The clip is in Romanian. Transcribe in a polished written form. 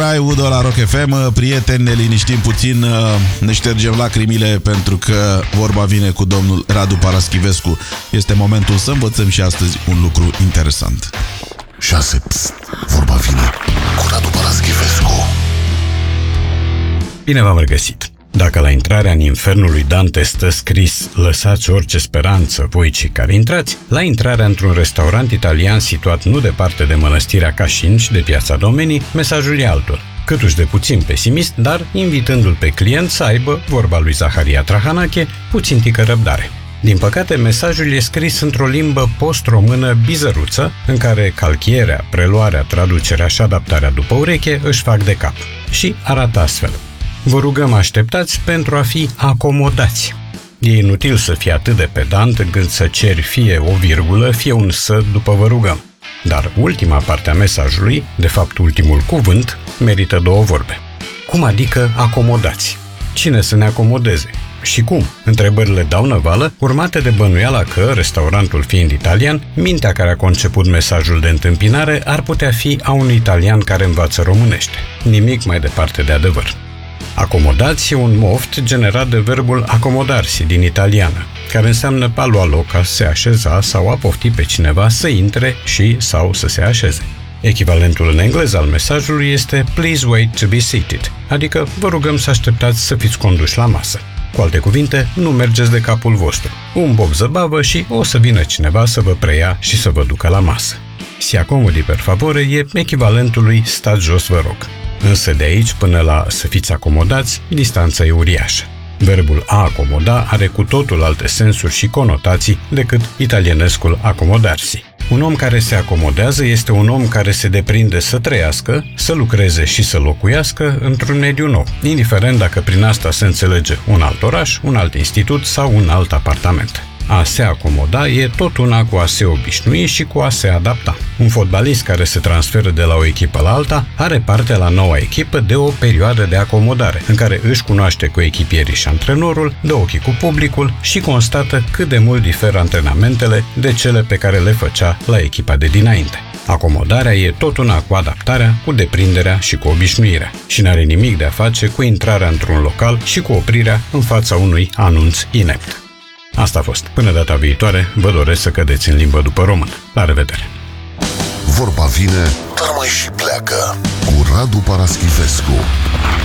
Udo la Rock FM. Prieteni, ne liniștim puțin, ne ștergem lacrimile pentru că vorba vine cu domnul Radu Paraschivescu. Este momentul să învățăm și astăzi un lucru interesant. 6. Vorba vine cu Radu Paraschivescu. Bine v-am regăsit. Dacă la intrarea în infernul lui Dante stă scris "Lăsați orice speranță, voi cei care intrați", la intrarea într-un restaurant italian situat nu departe de mănăstirea Cașin și de piața Domenii, mesajul e altul. Câtuși de puțin pesimist, dar invitându-l pe client să aibă, vorba lui Zaharia Trahanache, puțin tică răbdare. Din păcate, mesajul e scris într-o limbă post-română bizăruță, în care calchierea, preluarea, traducerea și adaptarea după ureche își fac de cap. Și arată astfel: vă rugăm așteptați pentru a fi acomodați. E inutil să fii atât de pedant încât să ceri fie o virgulă, fie un să după vă rugăm. Dar ultima parte a mesajului, de fapt ultimul cuvânt, merită două vorbe. Cum adică acomodați? Cine să ne acomodeze? Și cum? Întrebările dau năvală, urmate de bănuiala că, restaurantul fiind italian, mintea care a conceput mesajul de întâmpinare ar putea fi a unui italian care învață românește. Nimic mai departe de adevăr. Acomodați e un moft generat de verbul accomodarsi din italiană, care înseamnă a lua loc, a se așeza sau a pofti pe cineva să intre și sau să se așeze. Echivalentul în engleză al mesajului este "Please wait to be seated", adică vă rugăm să așteptați să fiți conduși la masă. Cu alte cuvinte, nu mergeți de capul vostru. Un bob zăbavă și o să vină cineva să vă preia și să vă ducă la masă. Si accomodi per favore e echivalentul lui stați jos vă rog. Însă de aici până la să fiți acomodați, distanța e uriașă. Verbul a acomoda are cu totul alte sensuri și conotații decât italienescul accomodarsi. Un om care se acomodează este un om care se deprinde să trăiască, să lucreze și să locuiască într-un mediu nou, indiferent dacă prin asta se înțelege un alt oraș, un alt institut sau un alt apartament. A se acomoda e tot una cu a se obișnui și cu a se adapta. Un fotbalist care se transferă de la o echipă la alta are parte la noua echipă de o perioadă de acomodare, în care își cunoaște cu echipierii și antrenorul, dă ochii cu publicul și constată cât de mult diferă antrenamentele de cele pe care le făcea la echipa de dinainte. Acomodarea e tot una cu adaptarea, cu deprinderea și cu obișnuirea și n-are nimic de a face cu intrarea într-un local și cu oprirea în fața unui anunț inept. Asta a fost. Până data viitoare, vă doresc să cădeți în limbă după română. La revedere! Vorba vine, dar mai și pleacă cu Radu Paraschivescu.